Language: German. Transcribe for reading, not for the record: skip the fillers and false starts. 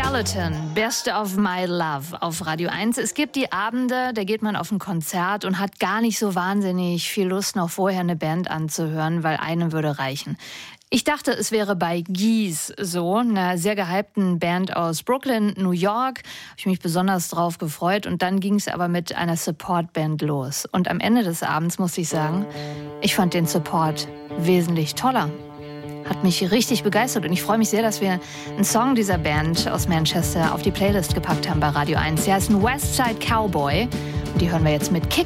Skeleton, Best of My Love auf Radio 1. Es gibt die Abende, da geht man auf ein Konzert und hat gar nicht so wahnsinnig viel Lust, noch vorher eine Band anzuhören, weil eine würde reichen. Ich dachte, es wäre bei Geese so, einer sehr gehypten Band aus Brooklyn, New York. Habe ich mich besonders drauf gefreut. Und dann ging es aber mit einer Support-Band los. Und am Ende des Abends musste ich sagen, ich fand den Support wesentlich toller. Hat mich richtig begeistert und ich freue mich sehr, dass wir einen Song dieser Band aus Manchester auf die Playlist gepackt haben bei Radio 1. Sie heißen Westside Cowboy und die hören wir jetzt mit Kick